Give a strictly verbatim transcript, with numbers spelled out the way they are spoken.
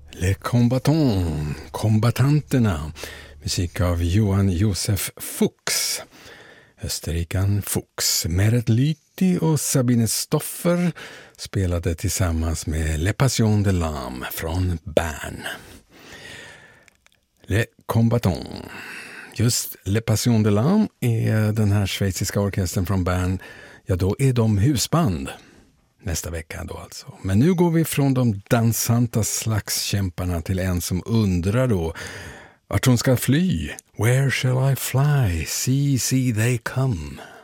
Les Combattants, kombatanterna. Musik av Johan Josef Fuchs. Österrikan Fuchs. Meret Lyti och Sabine Stoffer spelade tillsammans med Les Passions de l'âme från Bern. Les Combattants. Just Les Passions de l'âme är den här schweiziska orkestern från Bern. Ja, då är de husband. Nästa vecka då alltså. Men nu går vi från de dansanta slagskämparna till en som undrar då vart hon ska fly. Where shall I fly? See, see they come.